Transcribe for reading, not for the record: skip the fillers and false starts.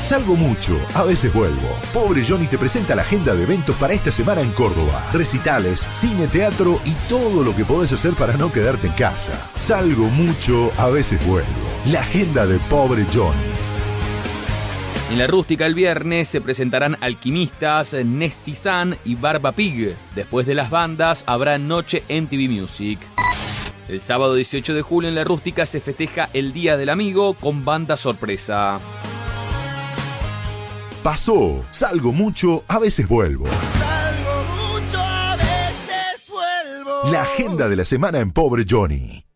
Salgo mucho, a veces vuelvo. Pobre Johnny te presenta la agenda de eventos para esta semana en Córdoba. Recitales, cine, teatro y todo lo que podés hacer para no quedarte en casa. Salgo mucho, a veces vuelvo. La agenda de Pobre Johnny. En la Rústica el viernes se presentarán Alquimistas, Nesty Sun y Barba Pig. Después de las bandas habrá Noche MTV Music. El sábado 18 de julio en la Rústica se festeja el Día del Amigo con banda sorpresa. Pasó, salgo mucho, a veces vuelvo. Salgo mucho, a veces vuelvo. La agenda de la semana en Pobre Johnny.